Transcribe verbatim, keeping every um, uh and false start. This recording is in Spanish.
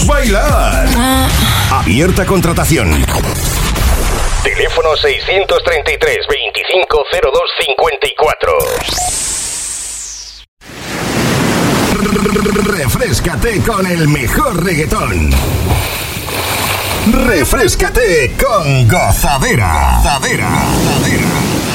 bailar. Abierta contratación. Teléfono seiscientos treinta y tres, veinticinco cero dos cincuenta y cuatro. Refréscate con el mejor reggaetón. Refréscate con Gozadera. Gozadera. Gozadera.